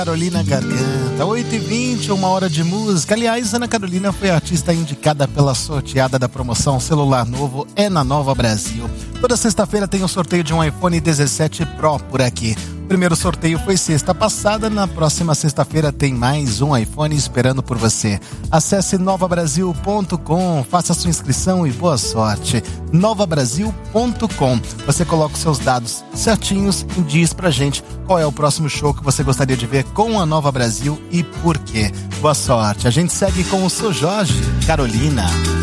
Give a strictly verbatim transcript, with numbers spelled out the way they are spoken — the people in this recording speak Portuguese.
Carolina Garganta, oito e vinte, uma hora de música. Aliás, Ana Carolina foi a artista indicada pela sorteada da promoção Celular Novo é na Nova Brasil. Toda sexta-feira tem o sorteio de um iPhone dezessete Pro por aqui. O primeiro sorteio foi sexta passada, na próxima sexta-feira tem mais um iPhone esperando por você. Acesse nova brasil ponto com, faça sua inscrição e boa sorte. nova brasil ponto com. Você coloca os seus dados certinhos e diz pra gente qual é o próximo show que você gostaria de ver com a Nova Brasil e por quê. Boa sorte. A gente segue com o Seu Jorge, Carolina.